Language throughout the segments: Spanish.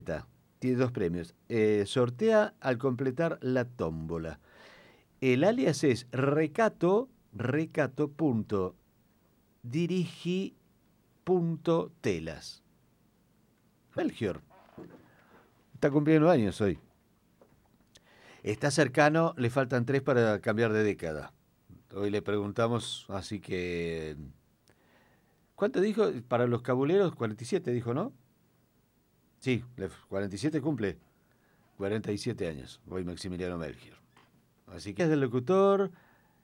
Tiene dos premios. Sortea al completar la tómbola. El alias es recato.dirigi.telas. Melchior. Está cumpliendo años hoy. Está cercano, le faltan 3 para cambiar de década. Hoy le preguntamos, así que... ¿Cuánto dijo? Para los cabuleros, 47 dijo, ¿no? Sí, 47 cumple. 47 años, hoy Maximiliano Melchior. Así que es del locutor.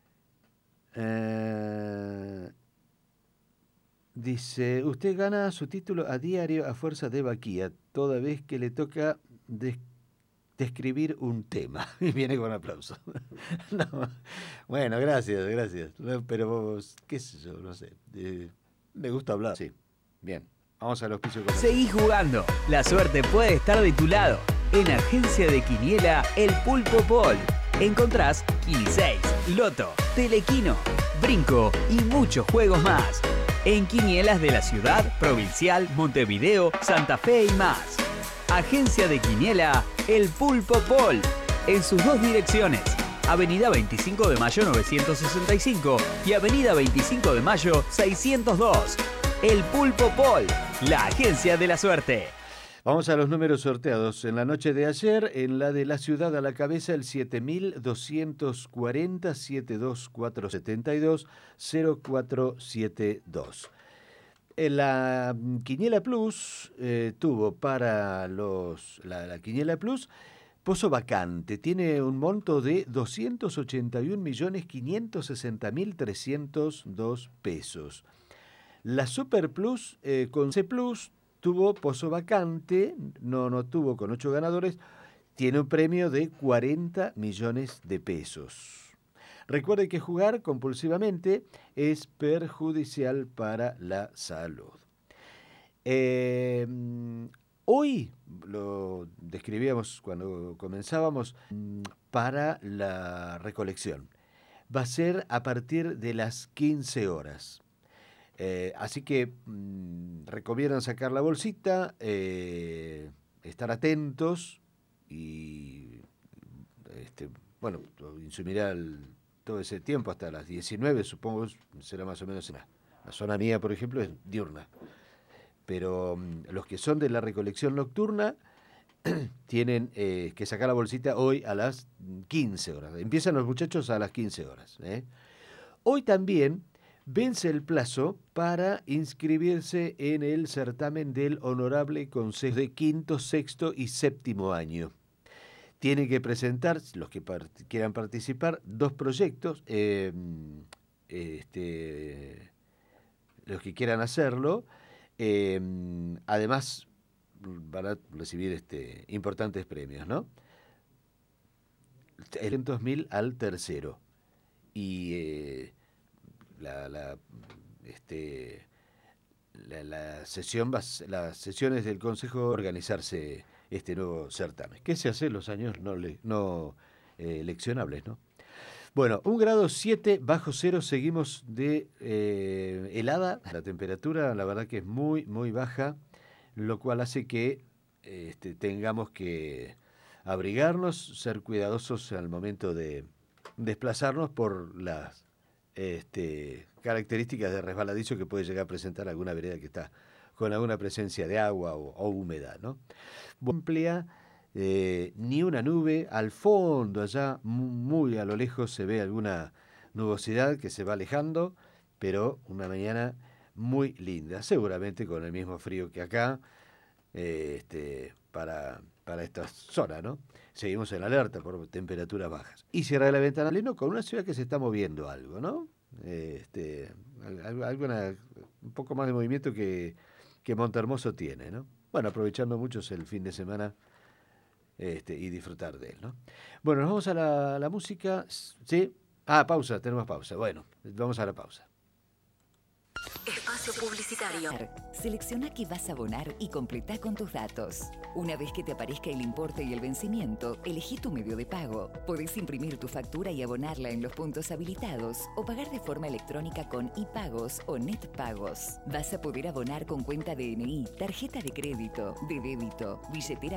Dice, usted gana su título a diario a fuerza de vaquía, toda vez que le toca describir un tema. Y viene con aplauso. No. Bueno, gracias. No, pero, qué sé yo, no sé. Me gusta hablar. Sí, bien. Vamos al auspicio comercial. Seguí jugando. La suerte puede estar de tu lado. En Agencia de Quiniela, el Pulpo Pol. Encontrás Quini 6, Loto, Telequino, Brinco y muchos juegos más. En quinielas de la ciudad, provincial, Montevideo, Santa Fe y más. Agencia de Quiniela, el Pulpo Pol. En sus dos direcciones. Avenida 25 de Mayo 965 y Avenida 25 de Mayo 602. El Pulpo Pol, la agencia de la suerte. Vamos a los números sorteados. En la noche de ayer, en la de la ciudad a la cabeza, el 7240 72472 0472. En la Quiniela Plus tuvo para la Quiniela Plus pozo vacante. Tiene un monto de 281.560.302 pesos. La Super Plus con C Plus tuvo pozo vacante, no tuvo con 8 ganadores, tiene un premio de 40 millones de pesos. Recuerde que jugar compulsivamente es perjudicial para la salud. Hoy, lo describíamos cuando comenzábamos, para la recolección. Va a ser a partir de las 15 horas. Así que recomiendan sacar la bolsita, estar atentos y, bueno, insumirá todo ese tiempo hasta las 19, supongo, será más o menos. La zona mía, por ejemplo, es diurna. Pero los que son de la recolección nocturna tienen que sacar la bolsita hoy a las 15 horas. Empiezan los muchachos a las 15 horas. Hoy también vence el plazo para inscribirse en el certamen del Honorable Consejo de quinto, sexto y séptimo año. Tienen que presentar, los que quieran participar, 2 proyectos. Los que quieran hacerlo. Además, van a recibir importantes premios, ¿no? 300.000 al tercero. Y las sesiones del Consejo organizarse este nuevo certamen. ¿Qué se hace en los años no leccionables, no? Bueno, 1 grado 7 bajo cero, seguimos de helada. La temperatura, la verdad que es muy, muy baja, lo cual hace que tengamos que abrigarnos, ser cuidadosos al momento de desplazarnos por las características de resbaladizo que puede llegar a presentar alguna vereda que está con alguna presencia de agua o humedad, ¿no? Amplia, ni una nube, al fondo allá, muy a lo lejos se ve alguna nubosidad que se va alejando, pero una mañana muy linda, seguramente con el mismo frío que acá, para esta zona, ¿no? Seguimos en alerta por temperaturas bajas. Y cierra la ventana pleno con una ciudad que se está moviendo algo, ¿no? Un poco más de movimiento que Montehermoso tiene, ¿no? Bueno, aprovechando mucho el fin de semana y disfrutar de él, ¿no? Bueno, nos vamos a la música, ¿sí? Pausa, tenemos pausa. Bueno, vamos a la pausa. Espacio Espacio publicitario. Selecciona qué vas a abonar y completá con tus datos. Una vez que te aparezca el importe y el vencimiento, elegí tu medio de pago. Podés imprimir tu factura y abonarla en los puntos habilitados o pagar de forma electrónica con iPagos o NetPagos. Vas a poder abonar con cuenta DNI, tarjeta de crédito, de débito, billetera